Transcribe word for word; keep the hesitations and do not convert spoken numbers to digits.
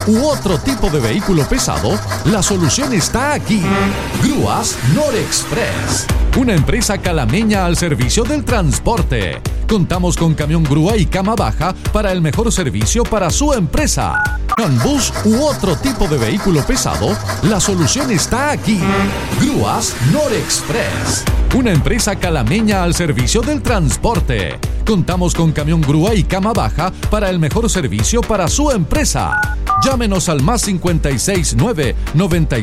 u otro tipo de vehículo pesado, la solución está aquí. Grúas Norexpress, una empresa calameña al servicio del transporte. Contamos con camión grúa y cama baja para el mejor servicio para su empresa. Bus u otro tipo de vehículo pesado, la solución está aquí. Grúas Norexpress, una empresa calameña al servicio del transporte. Contamos con camión grúa y cama baja para el mejor servicio para su empresa. Llámenos al más cincuenta y seis nueve noventa